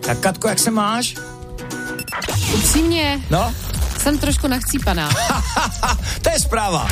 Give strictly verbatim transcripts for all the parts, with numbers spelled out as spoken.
Tak Katko, jak se máš? Upřímně, No? jsem trošku nachcípaná. To je zpráva.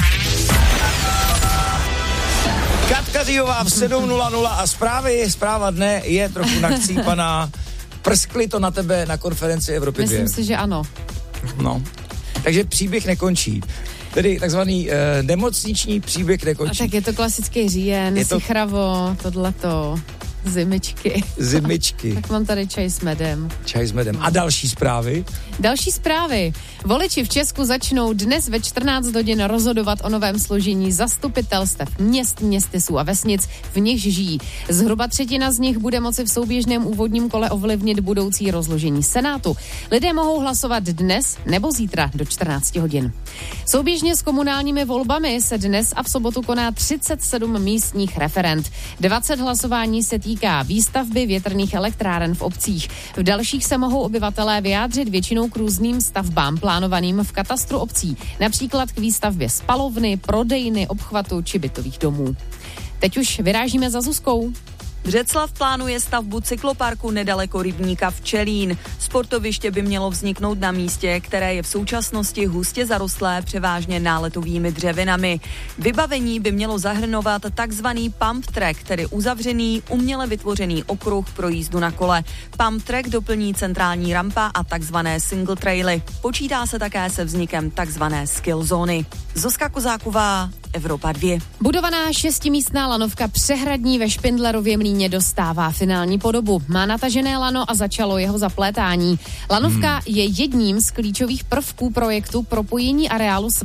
Katka Říhová v sedm nula nula a zprávy, zpráva dne je trochu nachcípaná. Prskli to na tebe na konferenci Evropy dvě. Myslím si, že ano. No, takže příběh nekončí. Tedy takzvaný uh, nemocniční příběh nekončí. A tak je to klasický říjen, je to... sichravo, tohleto, zimičky. Zimičky. Tak mám tady čaj s medem. Čaj s medem. A další zprávy? Další zprávy. Voliči v Česku začnou dnes ve čtrnáct hodin rozhodovat o novém složení zastupitelstev měst, městysů a vesnic, v nichž žijí. Zhruba třetina z nich bude moci v souběžném úvodním kole ovlivnit budoucí rozložení Senátu. Lidé mohou hlasovat dnes nebo zítra do čtrnáct hodin. Souběžně s komunálními volbami se dnes a v sobotu koná třicet sedm místních referend. dvacet hlasování se týká výstavby větrných elektráren v obcích. V dalších se mohou obyvatelé vyjádřit většinou k různým stavbám plánovaným v katastru obcí, například k výstavbě spalovny, prodejny, obchvatu či bytových domů. Teď už vyrážíme za Zuzkou. Břeclav plánuje stavbu cykloparku nedaleko rybníka Včelín. Sportoviště by mělo vzniknout na místě, které je v současnosti hustě zarostlé převážně náletovými dřevinami. Vybavení by mělo zahrnovat takzvaný pump track, tedy uzavřený, uměle vytvořený okruh pro jízdu na kole. Pump track doplní centrální rampa a takzvané single traily. Počítá se také se vznikem takzvané skill zóny. Zuzka Kozáková, Evropa dva. Budovaná šestimístná lanovka Přehradní ve Špindlerově Mlýně dostává finální podobu. Má natažené lano a začalo jeho zaplétání. Lanovka hmm. je jedním z klíčových prvků projektu propojení areálu